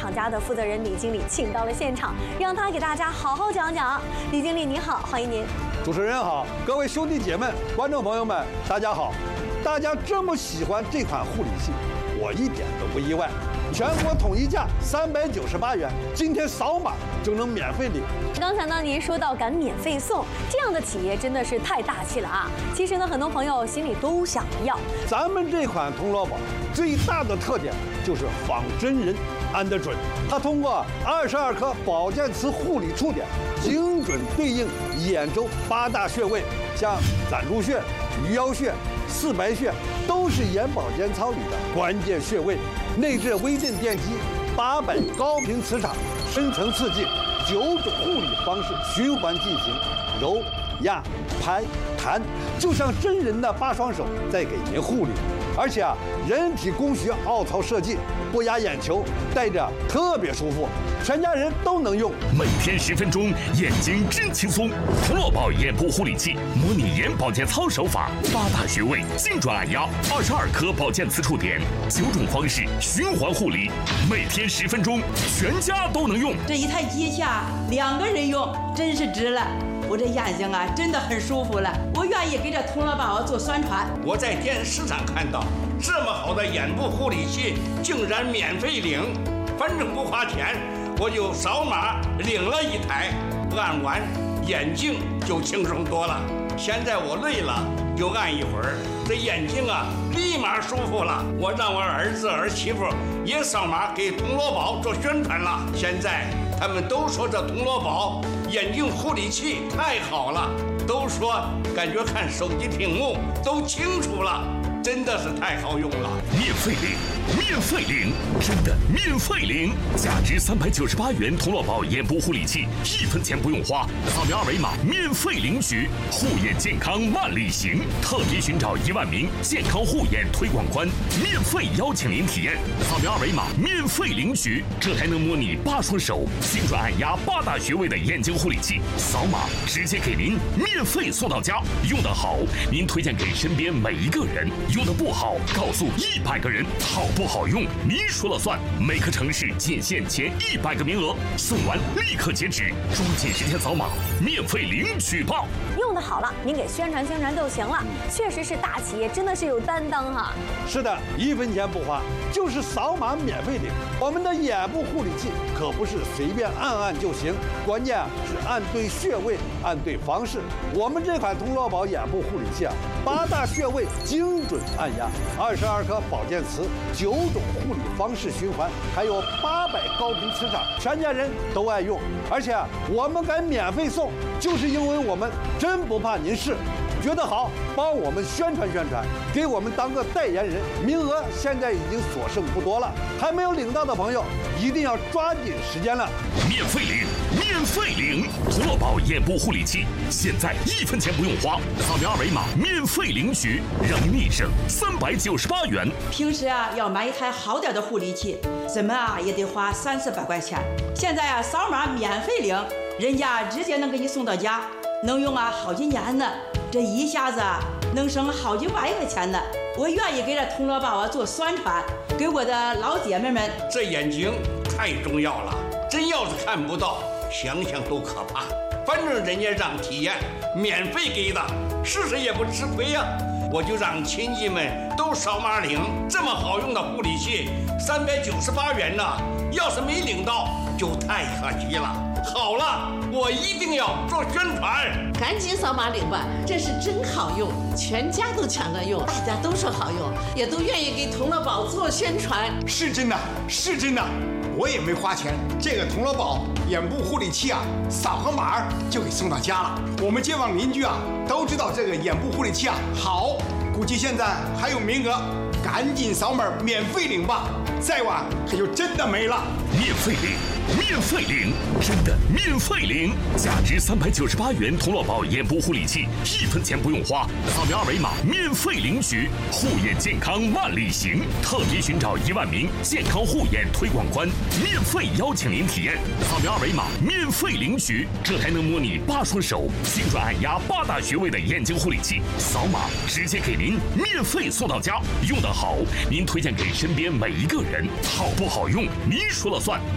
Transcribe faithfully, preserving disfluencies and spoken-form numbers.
厂家的负责人李经理请到了现场，让他给大家好好讲讲。李经理你好，欢迎您。 主持人好，各位兄弟姐妹、观众朋友们，大家好。大家这么喜欢这款护理器，我一点都不意外。全国统一价三百九十八元，今天扫码就能免费领。 刚才呢，您说到敢免费送，这样的企业真的是太大气了啊！其实呢，很多朋友心里都想要。 咱们这款铜锣宝最大的特点就是仿真人安得准，它通过二十二颗保健瓷护理触点，精准对应眼周八大穴位，像攒竹穴、鱼腰穴、四白穴，都是眼保健操里的关键穴位。内置微震电机，八百高频磁场，深层刺激，九种护理方式循环进行，揉、压、拍、弹，就像真人的八双手在给您护理。而且啊，人体工学凹槽设计，不压眼球，戴着特别舒服，全家人都能用。 每天十分钟，眼睛真轻松。铜锣宝眼部护理器，模拟眼保健操手法，八大穴位精准按压，二十二颗保健磁触点，九种方式循环护理，每天十分钟，全家都能用。 这一台机器啊，两个人用真是值了。我这眼睛啊，真的很舒服了，我愿意给这铜锣宝做宣传。 我在电视上看到这么好的眼部护理器，竟然免费领，反正不花钱，我就扫码领了一台，按完眼睛就轻松多了。现在我累了就按一会儿，这眼睛啊立马舒服了。我让我儿子儿媳妇也扫码给铜锣宝做宣传了。现在他们都说这铜锣宝眼睛护理器太好了，都说感觉看手机屏幕都清楚了，真的是太好用了。 免费领，免费领，真的免费领！价值三百九十八元铜锣宝眼部护理器，一分钱不用花，扫描二维码免费领取。护眼健康万里行，特别寻找一万名健康护眼推广官，免费邀请您体验。扫描二维码免费领取，这还能模拟八双手精准按压八大穴位的眼睛护理器，扫码直接给您免费送到家。用得好，您推荐给身边每一个人；用得不好，告诉一百个人。好不好用，您说了算。每个城市仅限前一百个名额，送完立刻截止，抓紧时间扫码，免费领取吧。 用的好了，您给宣传宣传就行了。确实是大企业，真的是有担当哈。 是的，一分钱不花，就是扫码免费领。我们的眼部护理器可不是随便按按就行，关键啊是按对穴位，按对方式。我们这款铜锣宝眼部护理器啊，八大穴位精准按压，二十二颗保健瓷，九种护理方式循环，还有八百高频磁场，全家人都爱用。而且啊，我们敢免费送，就是因为我们真不怕您试。觉得好，帮我们宣传宣传，给我们当个代言人。名额现在已经所剩不多了，还没有领到的朋友一定要抓紧时间了。 免费领，免费领！铜锣宝眼部护理器，现在一分钱不用花，扫描二维码免费领取，让您立省三百九十八元。 平时啊，要买一台好点的护理器，怎么啊也得花三四百块钱。现在啊，扫码免费领，人家直接能给你送到家，能用啊好几年呢。这一下子啊，能省好几万块钱呢。我愿意给这铜锣宝啊做宣传，给我的老姐妹们。 这眼睛太重要了，真要是看不到，想想都可怕。反正人家让体验，免费给的，试试也不吃亏呀。我就让亲戚们都扫码领，这么好用的护理器，三百九十八元呢，要是没领到，就太可惜了。好了，我一定要做宣传， 赶紧扫码领吧，这是真好用，全家都抢着用，大家都说好用，也都愿意给铜锣宝做宣传。 是真的，是真的，我也没花钱，这个铜锣宝眼部护理器啊，扫个码就给送到家了。我们街坊邻居啊都知道这个眼部护理器啊好，估计现在还有名额，赶紧扫码免费领吧，再晚可就真的没了。 免费领，免费领，真的免费领！价值三百九十八元铜锣宝眼部护理器，一分钱不用花，扫描二维码免费领取。护眼健康万里行，特别寻找一万名健康护眼推广官，免费邀请您体验。扫描二维码免费领取，这还能模拟八双手精准按压八大穴位的眼睛护理器，扫码直接给您免费送到家。用得好，您推荐给身边每一个人；好不好用，您说了算。